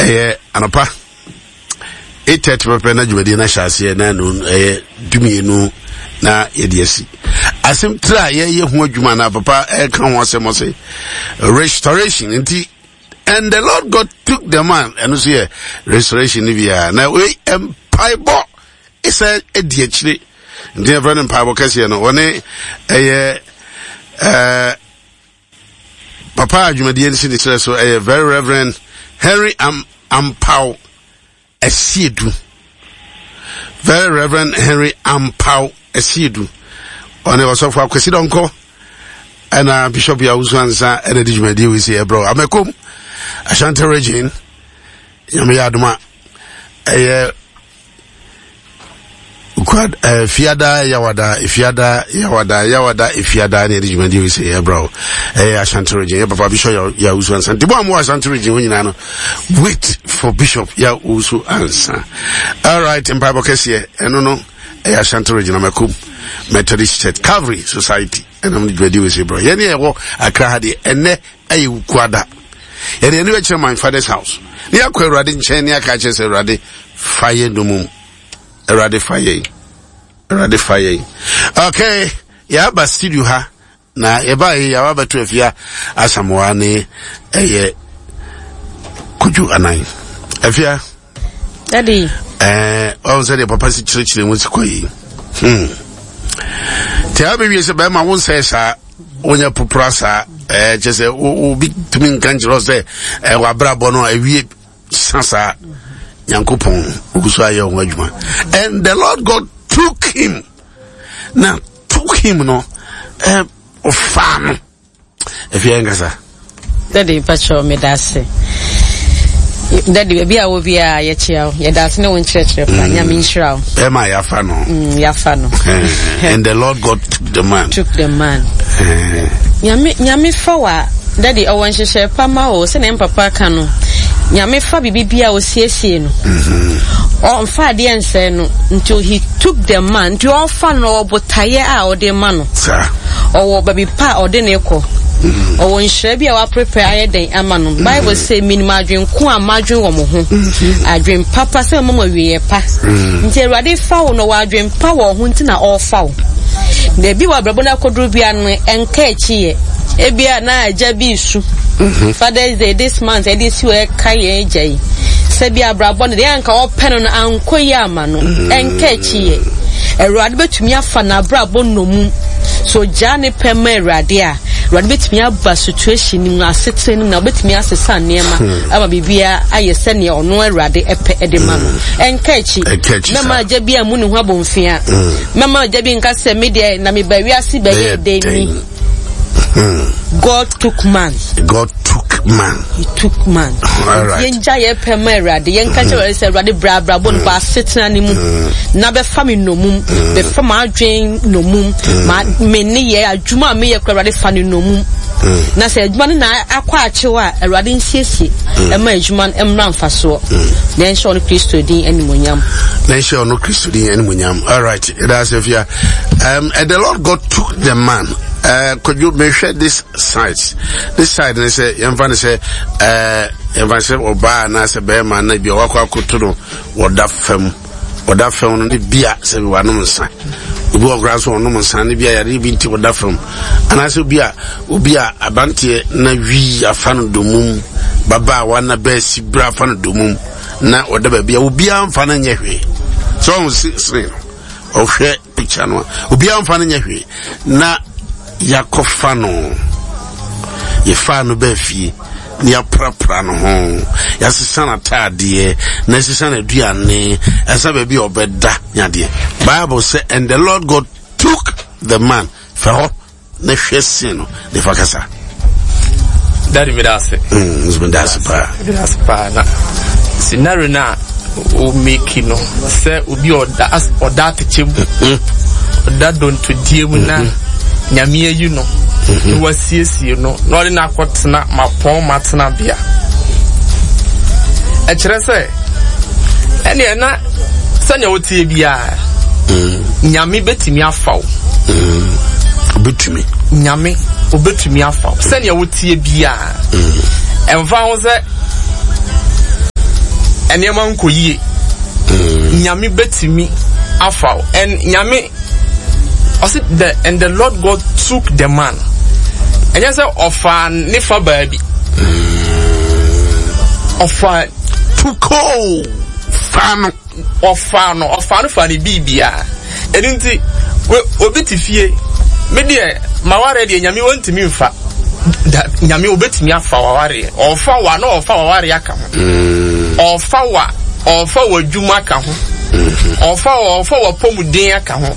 Anapa 8:30 papa na djumadi na hyase na no dumienu na yediasi asem tra ye ho adwuma na papa kan ho asem say restoration nti and the Lord God took the man and so here restoration via na we empire is a diachire nti every empire kase no one papa adwumadi nsi ni so very reverend Henry Ampao Esiedu. Very Reverend Henry Ampao Esiedu. On the was of Kwasidonko and Bishop Yauzanza and the Dijmedi we say, bro. Amekum Ashanti Regine Yamiaduma Fiada Yawada Ifiada and the Dijmedi we say, bro. Ashanti Regine, Papa Bishop Yauzanza. The one more Ashanti Regine when you know. Wait for Bishop Yauzu answer. All right, in Bible case here, and no, Ashanti Regina Makum, Methodist Church, Calvary Society, and I'm ready with you, bro. Yeni wo akrahadi ene ayu kwada. Yeni anyway to my father's house. Ni akwa Erade nchen ni aka che se Erade fire no mum. Erade fire. Okay, ya ba studio ha na eba ya wa batu afia asamoa ne Kuju anai. Afia. Daddy. On said papa si chire mu sikoi. Tia be wi se ba ma won say sa onya poprasa je se o bi tumi nkanjiro se wa brabo no awie sasa Yankopon oguso aye on adwuma. And the Lord God took him. Now took him no ofan. Afia ngasa. Daddy pacho me dase. Daddy baby I will be a child. Yeah, that's no interest. Nyame nshira. Ema yafa no. Yafa no. And the Lord God took the man. Nyame fawa. Daddy I want to share pama o se na papa ka no. Nyame fa bibia o siesie no. On fa de ense no until he took the man. To all fan no botaye a o de man no. Sir. O baby pa o de ne ko. O won hyebi a wa prepare den ama no Bible say minimum adwen ko amadwen wo mo ho adwen papa say mama wiye pa nti Erade fa wo no wa adwen pa wo ho nti na all fa wo de bi wa brabo na koduru bia no enka echiye ebia na aja bi su Father's Day this month this we kai ejai se bia brabo no de anka wo pen no ankoyi ama no enka echiye Erade betumi afa na brabo no mu so jane pema Erade a Erade betumi aba situation ni asetene ni na betumi asesa nema ama bibia ayese ne ono Erade epe edema no enka echi mama aja bia mu ne ho abomfia mama aja bi nka se media na me ba wiase ba ye deni God took man. He took man. All right. Yenja ye pema Erade yenka che se Erade bra bon ba setena ni mu na be fami no mum be fama adwen no mum ma me ne ye adwuma me ye kwa Erade fa ni no mum na se adwuma na akwa achewa Erade nsiesie ema adwuma emra mfaso na ensho no Kristo din animonyam all right that's if ya and the Lord God took the man. Could you measure this side they say yamfane say yamfane oba na se be man na bia wakwa kotoro woda fam no bia se bi wanu nsa obi ograso onu nsa ne bia yare bi nti woda fam anase bia obi a abante na wi afano domum baba wana be sibra afano domum na woda ba bia obi amfana nyehwe so on screen ohwe picture no obi amfana nyehwe na yakofano yefano befi ni aprapra no ho yasesana tade na yasesana aduane asa ba bi obeda nyade Bible say and the Lord God took the man for na hwese no de fakasa Daddy Vidase Vidase na scenario na o make no say obi oda techem oda don't to die mu na nyame ayi no wasiesie no no na akotena mapon matena bia e kire se ene na sanya wotie bia nyame betimi afaw betimi nyame obetumi afaw sanya wotie bia emfa ho se enema nkoyie nyame betimi afaw and nyame and the Lord God took the man and you say ofa nifa baby ofa tuko fano ofa no fani bibia eninti obitifie me de maware de nyame wontimi mfa nyame obetimi afa waware ofa wa no ofa waware aka ho ofa wa dwuma aka ho ofa wa pomuden aka ho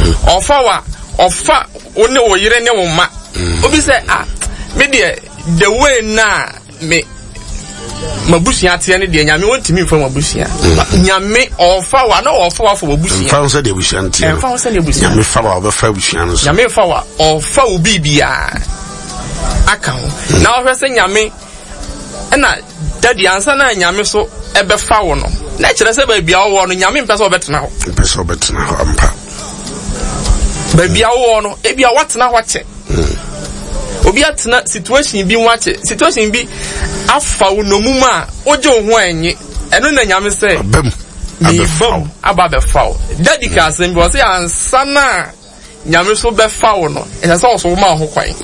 ofa one wo yire ne wo ma obi say me de the way na me mabusia ate ne de nyame wontimi mfa mabusia nyame ofa wa no ofa wa fo mabusia fa so de busia ante fa so de busia nyame fa wa ofa busia no nyame fa wa ofa ubibia aka ho na ohwe se nyame na daddy ansa na nyame so ebe fa wo no na kire se ba bia wo no nyame mpesa obetena ho ampa ba bia wo no e bia watena ho che obi atena situation bi wache situation bi afa wo no mu ma oje ho anyi eno na nyame se bam aba be fa wo daddy ka se bi o se ansa na nyame so be fa wo no e se so ma ho kwan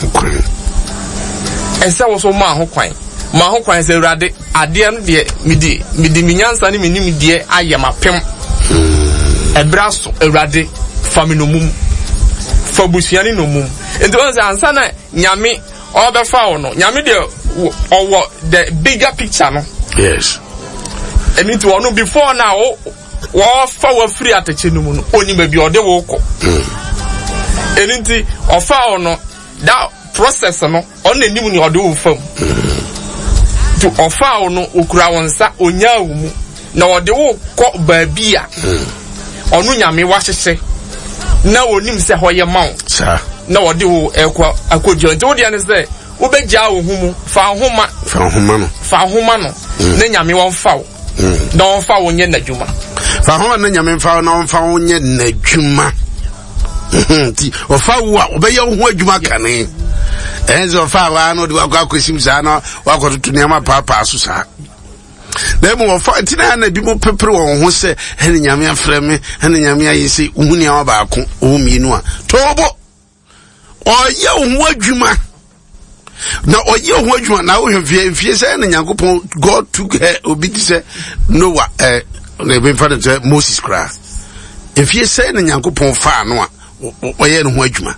ese wo so ma ho kwan se urade ade no de midi minyansa ne minim de ayemapem ebraso urade famino fabusiani no mum enti won say ansa na nyame obefa wo no nyame de owo the bigger picture no yes eni to ono before now wo fa wo free atache no mu no oni ma bi ode wo ko eni ti ofa wo no that process no on enim ni ode wo fam to ofa wo no okura wonsa onya wo mu na ode wo ko baabia onu nyame wa hyehye na wonim se hoye maw sa na wode wo ekwa akojo nti wode ane se wo begya wo humu fa homa no na nyame won fa wo na won fa wo nye nadwuma fa homa na nyame fa wo na won fa wo nye nadwuma nti ofa wo a obeye wo ho adwuma kane enzo fa wa no de wa kwasim sa na wa kwato niam papa aso sa dem wo fa tina na bi mo pepere wo ho se ene nyame afre me ene nyame ayese uhuni a ba ko ohuminu a tobo oye ho adwuma na oye ho adwuma na wo hwefie se ene Nyankopon God took her obiti se Noah na be fa de Moses kra efie se ene Nyankopon fa no a oye no ho adwuma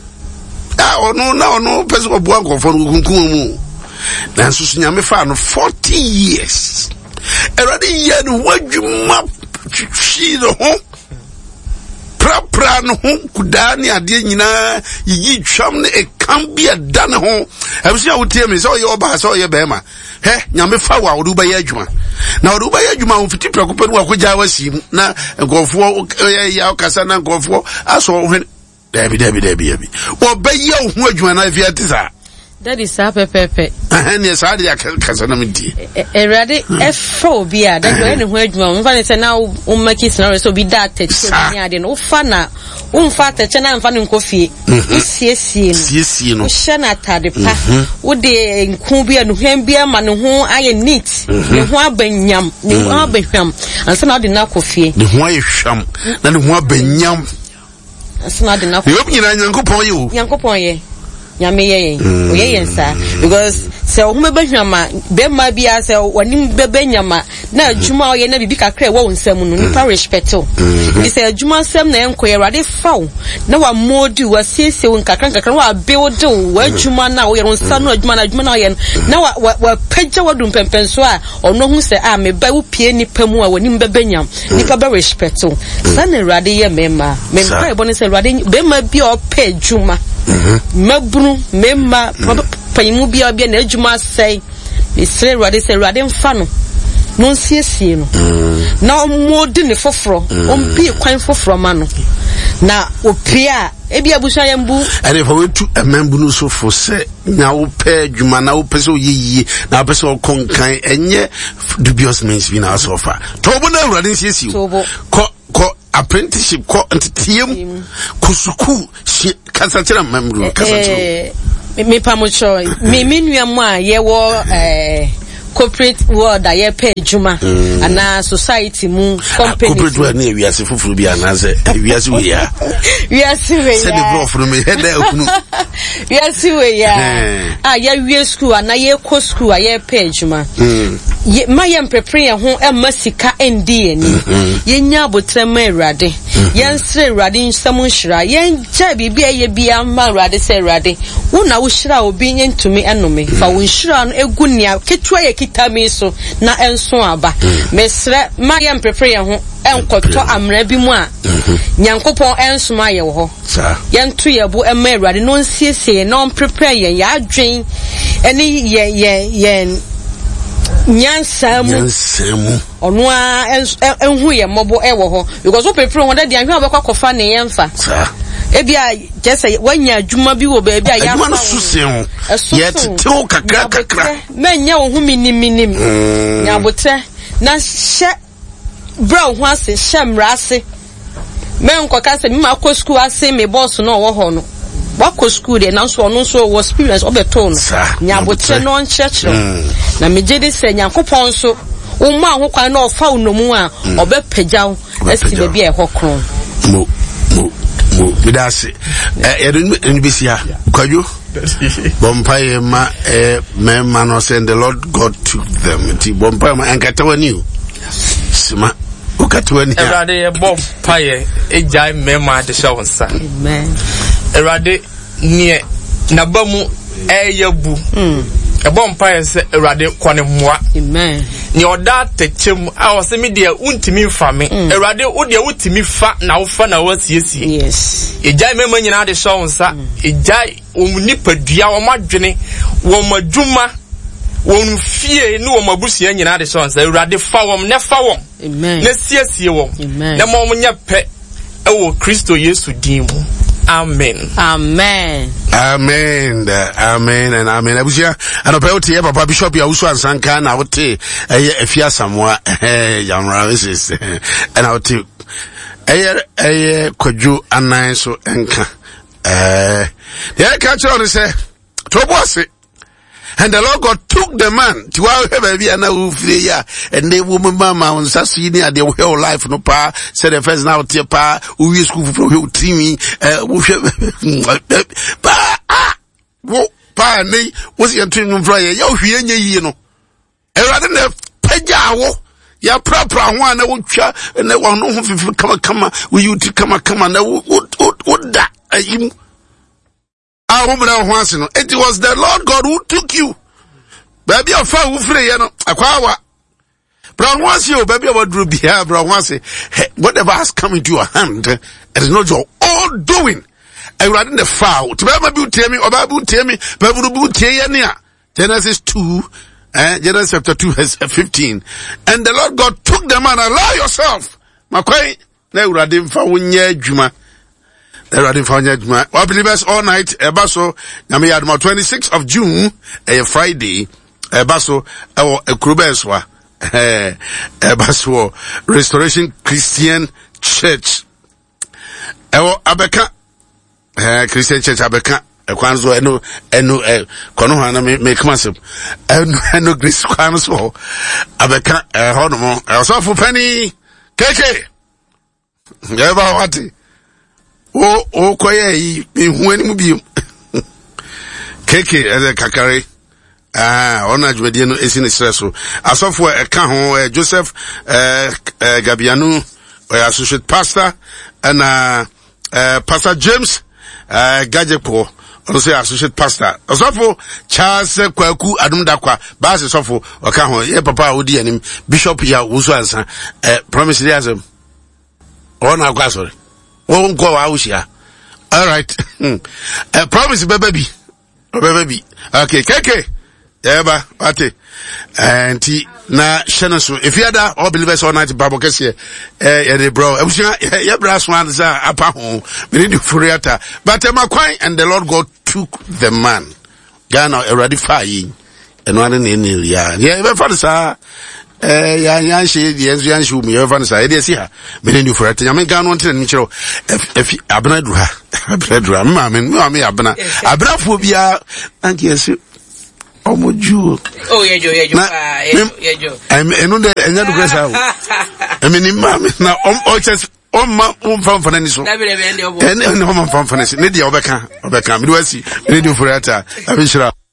ono pese ko bua ko fon kunkun mu na susu nyame fa no 40 years erade ye no wadwuma twi no ho pra no ho kudani ade nyina yi twam ne e kan bia da ne ho ebisi a wotie me so ye oba so ye bema nyame fa wa wodu ba ye adwuma na wodu ba ye adwuma wo fiti prakopa no akogya wasi na nkofo ya okasa na nkofo aso ho Debi. Obeye ho adwuma na afia tisa. That is pepe. Ne sa de akasa na mdi. Erade efo bi a that when ho adwuma, mfa ne se na o make scenario so bi that teach ni ade no fa na umfa teche na mfa ne nkofie. Siesie no. Hye na tade pa. Wo de nku bi a no hwam bi ama ne ho aye neat. Ne ho abanyam, ne ho abahwam. Ansa na de na kofie. Ne ho aye hwam. Na ne ho abanyam. Asma de na ko nyina Nyankopon ye nyame ye oye yensa because se o humebe hwama be ma bia se wani bebe nyama na adwuma oye na bibi kakra wo nsam no nipa respect o ni se adwuma sam na enko ye rade faw na wa modi wa siesie won kakra wa build wa adwuma na wo ye nsa no adwuma na oye na wa pagya wadum pempenso a ono hu se me ba wo pie nipa mu a wani bebe nyam nipa be respect o sana rade ye mema e boni se rade be ma bia o pa adwuma mabunu memma payimu bia na adwuma sei mesre rade se rade mfa no non siesie no na modi ne foforo ompi kwan foforo ma no na opia ebia busa yambu ade for we tu emembu no so for se na wo pa adwuma na wo pese oyiyi na pese okonkan enye dubious means bi na so fa tobo na rade siesie ko apprenticeship ko ntiem kusuku kasatira memru kasatira me pamocho me minua mu a ye wo corporate world aye pay juma and society mu company corporate world na wiase fufuru bi anaze wiase we ya wiase we ya say the bro from me head okunu wiase we ya ya wie school na ye ko school aye pay juma ma yem prepare ho emma sika ndi ani ye nya botrema Awurade yen sre Awurade nsam nhira yen ja bibia ye bia ma Awurade se Awurade wo na wo hira obi ntumi enome fa wo nhira no egu nia ketwa ye kitami so na enso aba mesre ma yem prepare ho enkoto amra bi mu a nyankopon ensoma ye wo ho yen to ye bo emma Awurade no nsiesie no prepare ye ya adwen eni ye nyansamu onu a enhu ye mobo ewo ho because we prepare won dey anhwa obekwa kofa ne yemfa ebia jese wanya adwuma bi wo ba ebia ya adwuma no susen ye tetew kakra menya wo hu minim nyabotre na hye bra wo ase hye mra ase men koka se mi ma ko school ase me boss no wo ho no wako school de na so no so was experience obeto no nyabotre no nchechero na mejede se nyankopon so umma ho kwan na ofa unomu a obepagyaw esi be bia ehokron mo bidase besia kwajo bompaye ma man no say the Lord God took them ti bompaye ma enkatawani sima ukatwani Erade bompaye ejai mema de shawonsa amen Erade nie nabamu eyabu bompaye se Erade kwane moa amen ni oda techem a wose me de untimi fa me Erade wo de wutimi fa na wo fa na wasiesie yes ejai mema nyina de shawonsa ejai omnipadua wo madwene wo madwuma won fie ni wo mabusia nyina de shawonsa Erade fa wom ne fa wom amen na siesie wom na mo nya pe ewo Kristo Yesu dimu. Amen. Amen. Amen. Amen and amen. Abusia anopeoti papa bishop ya usu ansanka na wote efia samwa yamra is and wote kwadwo anan so enka the catch on say tobose. And the Lord God took the man to our baby and now and they woman mama on Sassini at the whole life no pa said the first now tia pa we school for you teamy pa ne was your twin friday yo you know rather than pejawo ya pra one na wotwa na one no come will you to come na would that him. It was the Lord God who took you. Baby, a far who free, you know, Aquawa. Brown wants you, baby, about Drew Bia, Brown wants it. Whatever has come into your hand, it is not your all doing. I read in the foul. To Babu tell me, or Babu tell me, Babu tell Genesis 2, Genesis chapter 2, verse 15. And the Lord God took the man, allow yourself. Makwai, now Radim Fawunya Juma. Well, believers all night, Ebaso, Namayadma 26th of June, a Friday, Ebaso, Krubeswa, Ebaso, Restoration Christian Church, Abeka, Christian Church Abeka, Kwanzo, Konohana make massive, and Grace Kwanzo, Abeka, Honomo, also for Penny, KK, Yabawati. Koye when mu bi keke kakare ona dwede no esi ne stresso asofo eka ho Joseph Gabianu associate pastor and Pastor James Gajepo also associate pastor asofo Charles Kwaku Adumdakwa base sofo oka ho ye papa odi anim bishop ya wusu ansa promise dey asem ona kwa sorry won't go out here. All right. Promise, baby. Okay, KK. Yeah, ate. And na shenaso. If you ada all believers all night Bible case here, bro. Yeah, brass one is apa home. We need to furiata. But Makwai and the Lord God took the man. Ghana already fire. And one in yeah. Yeah, for the yanshu me ever say dey see her me new for it I mean gan want me chiro if abnadura ma me abna abnafo bia and yes omoju oh yejo enu de enya do kwesa o emi ni ma na o chess o ma mfa ni so na be ende obo ene o ma mfa ni so ne dia obeka me do asi radio for ata abishira